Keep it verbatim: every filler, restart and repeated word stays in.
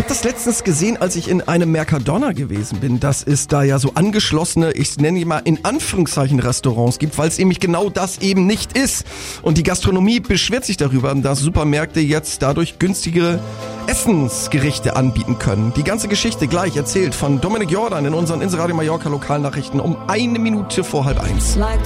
habe das letztens gesehen, als ich in einem Mercadona gewesen bin, dass es da ja so angeschlossene, ich nenne die mal in Anführungszeichen Restaurants gibt, weil es nämlich genau das eben nicht ist. Und die Gastronomie beschwert sich darüber, dass Supermärkte jetzt dadurch günstigere Essensgerichte anbieten können. Die ganze Geschichte gleich erzählt von Dominik Jordan in unseren Inseradio Mallorca Lokalnachrichten um eine Minute vor halb eins. Like